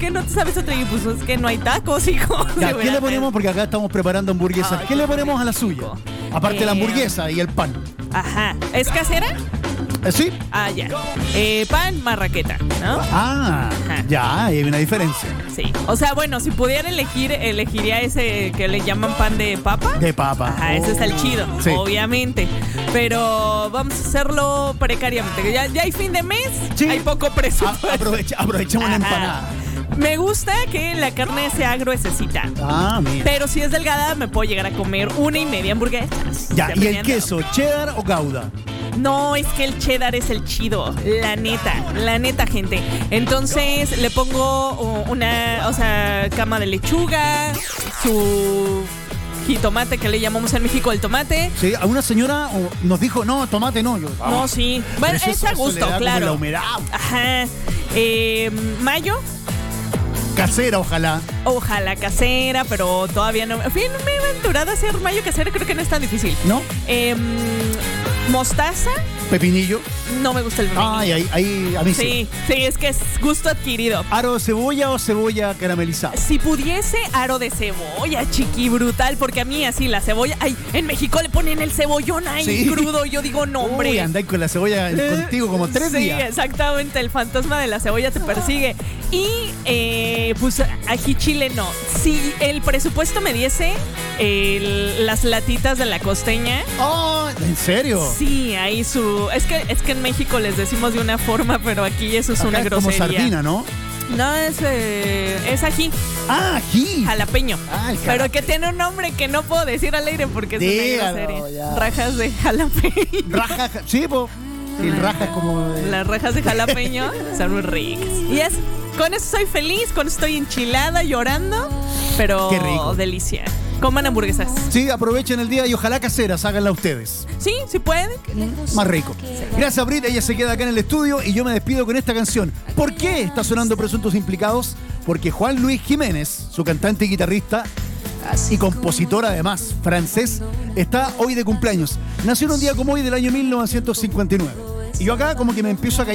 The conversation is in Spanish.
¿qué no te sabes otra? Y pues es que no hay tacos, hijo. Ya, ¿qué le ponemos? Porque acá estamos preparando hamburguesas. Ay, ¿Qué le qué ponemos a la rico. suya? Aparte de la hamburguesa y el pan. Ajá. ¿Es casera? ¿Sí? Ah, ya. Pan, marraqueta, ¿no? Ah, Ajá. ya, hay una diferencia. Sí. O sea, bueno, si pudiera elegir, elegiría ese que le llaman pan de papa. De papa. Ajá, ese es el chido, Sí. obviamente. Pero vamos a hacerlo precariamente. Ya hay fin de mes, Sí. hay poco presupuesto. Aprovechemos la Ajá. empanada. Me gusta que la carne sea gruesecita. Ah, mira. Pero si es delgada, me puedo llegar a comer 1.5 hamburguesas. Ya, ¿y el dependiendo. queso, cheddar o gouda? No, es que el cheddar es el chido. La neta, gente. Entonces le pongo una, cama de lechuga, su jitomate que le llamamos en México el tomate. Sí, a una señora nos dijo, no, tomate no. Yo, No, sí. Bueno, pero es a eso gusto, le da como claro. la humedad. Ajá. Mayo. Casera, ojalá. Ojalá casera, pero todavía no. En fin, me he aventurado a hacer mayo casera, creo que no es tan difícil. ¿No? Mostaza, Pepinillo. no me gusta el pepinillo. Ay, ahí, a mí sí. Sí, es que es gusto adquirido. ¿Aro de cebolla o cebolla caramelizada? Si pudiese, aro de cebolla, chiqui, brutal, porque a mí así la cebolla, ay, en México le ponen el cebollón ahí Sí. crudo, yo digo, no, hombre. Uy, andáis con la cebolla contigo como 3 Sí, días. exactamente, el fantasma de la cebolla te persigue. Y pues ají chile no. Si el presupuesto me diese las latitas de la costeña, Oh, ¿en serio? sí, ahí su... Es que en México les decimos de una forma, pero aquí eso es Acá una es como grosería. sardina, ¿no? No, es ají, Ah, ají. jalapeño. Ay, Pero que tiene un nombre que no puedo decir al aire porque es Dígalo, una grosería. ya. Rajas de jalapeño. Raja, sí, po. El raja es como... Las rajas de jalapeño son muy ricas. Y con eso soy feliz, con eso estoy enchilada, llorando, pero Qué rico. delicia. Coman hamburguesas. Sí, aprovechen el día y ojalá caseras, háganla ustedes. Sí, sí pueden. Más rico. Gracias, Brit. Ella se queda acá en el estudio y yo me despido con esta canción. ¿Por qué está sonando Presuntos Implicados? Porque Juan Luis Jiménez, su cantante y guitarrista y compositor además, francés, está hoy de cumpleaños. Nació en un día como hoy del año 1959. Y yo acá como que me empiezo a